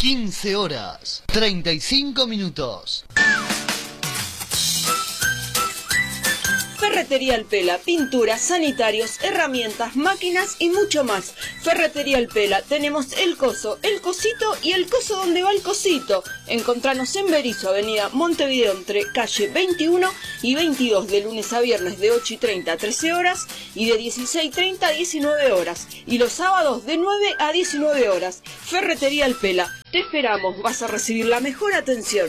15 horas, 35 minutos. Ferretería El Pela, pinturas, sanitarios, herramientas, máquinas y mucho más. Ferretería El Pela, tenemos el coso, el cosito y el coso donde va el cosito. Encontranos en Berisso, avenida Montevideo, entre calle 21 y 22, de lunes a viernes de 8:30 a 13 horas y de 16:30 a 19 horas. Y los sábados de 9 a 19 horas. Ferretería El Pela, te esperamos, vas a recibir la mejor atención.